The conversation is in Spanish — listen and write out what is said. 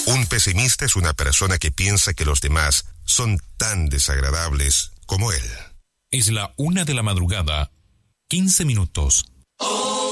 Un pesimista es una persona que piensa que los demás son tan desagradables como él. Es la 1:15 a.m.